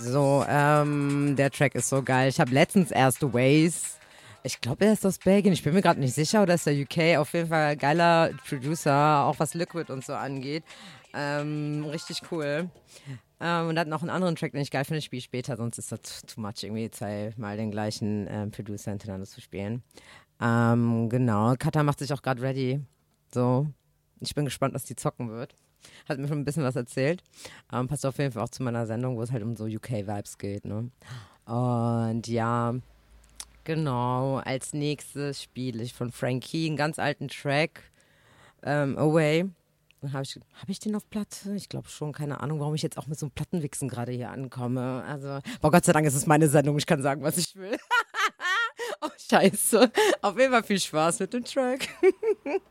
So, der Track ist so geil. Ich habe letztens erst Waze. Ich glaube, er ist aus Belgien. Ich bin mir gerade nicht sicher, oder ist der UK? Auf jeden Fall geiler Producer, auch was Liquid und so angeht. Richtig cool. Und hat noch einen anderen Track, den ich geil finde, spiele ich später, sonst ist das too much, irgendwie zweimal den gleichen Producer hintereinander zu spielen. Genau, Kata macht sich auch gerade ready. So, ich bin gespannt, was die zocken wird. Hat mir schon ein bisschen was erzählt. Passt auf jeden Fall auch zu meiner Sendung, wo es halt um so UK-Vibes geht, ne? Und ja, genau, als nächstes spiele ich von Frankie einen ganz alten Track, Away. Hab ich den auf Platte? Ich glaube schon, keine Ahnung, warum ich jetzt auch mit so einem Plattenwichsen gerade hier ankomme. Also, boah, Gott sei Dank ist es meine Sendung, ich kann sagen, was ich will. Oh, scheiße. Auf jeden Fall viel Spaß mit dem Track.